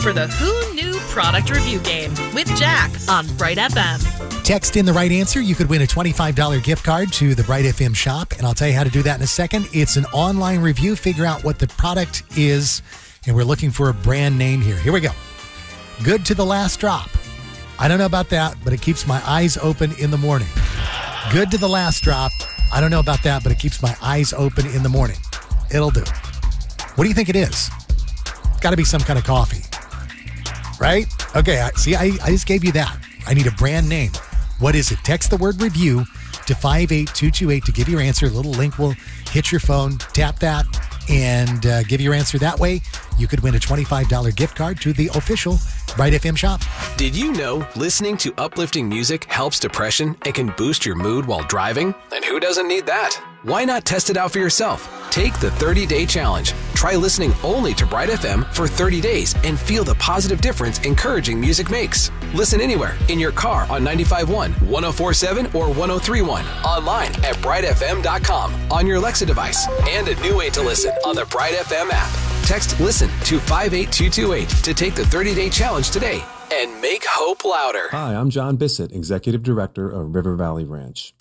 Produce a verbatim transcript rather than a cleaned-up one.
for the Who Knew Product Review Game with Jack on Bright F M. Text in the right answer. You could win a twenty-five dollars gift card to the Bright F M shop, and I'll tell you how to do that in a second. It's an online review. Figure out what the product is, and we're looking for a brand name here. Here we go. Good to the last drop. I don't know about that, but it keeps my eyes open in the morning. Good to the last drop. I don't know about that, but it keeps my eyes open in the morning. It'll do. What do you think it is? It's got to be some kind of coffee, right? Okay, I, see, I, I just gave you that. I need a brand name. What is it? Text the word review to five eight two two eight to give your answer. A little link will hit your phone. Tap that and uh, give your answer that way. You could win a twenty-five dollars gift card to the official Bright F M shop. Did you know listening to uplifting music helps depression and can boost your mood while driving? And who doesn't need that? Why not test it out for yourself? Take the thirty-day challenge. Try listening only to Bright F M for thirty days and feel the positive difference encouraging music makes. Listen anywhere, in your car on ninety-five point one, one oh four point seven, or one oh three point one. Online at bright f m dot com, on your Alexa device, and a new way to listen on the Bright F M app. Text LISTEN to five eight two two eight to take the thirty-day challenge today and make hope louder. Hi, I'm John Bissett, Executive Director of River Valley Ranch.